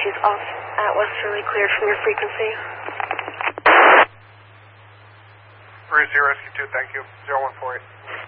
issues off at Westerly, cleared from your frequency. Rescue 2, thank you. 0148.